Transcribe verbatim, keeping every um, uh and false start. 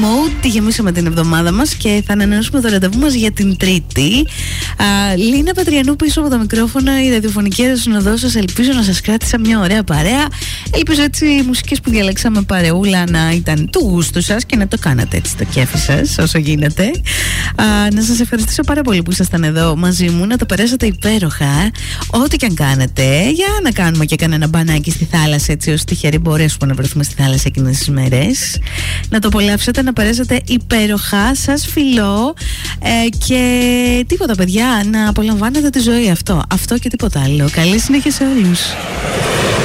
Mode. Τη γεμίσαμε την εβδομάδα μας και θα ανανεώσουμε το ραντεβού μας για την Τρίτη. Α, Λίνα Πατριανού πίσω από τα μικρόφωνα, η ραδιοφωνική συνοδό σας. Ελπίζω να σας κράτησα μια ωραία παρέα. Ελπίζω έτσι οι μουσικές που διαλέξαμε παρεούλα να ήταν του γούστου σας και να το κάνατε έτσι το κέφι σας όσο γίνεται. Α, να σας ευχαριστήσω πάρα πολύ που ήσασταν εδώ μαζί μου, να το περάσατε υπέροχα. Ό,τι και αν κάνετε, για να κάνουμε και κανένα μπανάκι στη θάλασσα, έτσι ώστε τυχεροί μπορέσουμε να βρεθούμε στη θάλασσα εκείνες τις μέρες. Να το απολαύσετε, να περάσετε υπέροχα. Σας φιλώ ε, και τίποτα, παιδιά, να απολαμβάνετε τη ζωή. Αυτό, αυτό και τίποτα άλλο. Καλή συνέχεια σε όλους.